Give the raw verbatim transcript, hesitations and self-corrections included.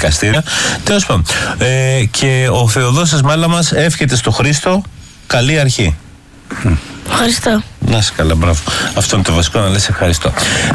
δικαστήρια. Τέλος πάντων. Ε, και ο Θεοδόσης Μάλαμας εύχεται στο Χρήστο καλή αρχή. Ευχαριστώ. Να είσαι καλά, μπράβο. Αυτό είναι το βασικό, να λες ευχαριστώ.